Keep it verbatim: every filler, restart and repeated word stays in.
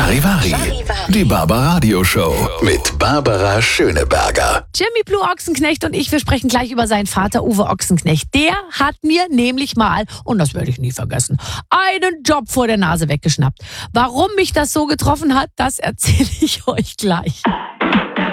Charivari, die Barbaradio Show mit Barbara Schöneberger. Jimmy Blue Ochsenknecht und ich, wir sprechen gleich über seinen Vater Uwe Ochsenknecht. Der hat mir nämlich mal, und das werde ich nie vergessen, einen Job vor der Nase weggeschnappt. Warum mich das so getroffen hat, das erzähle ich euch gleich.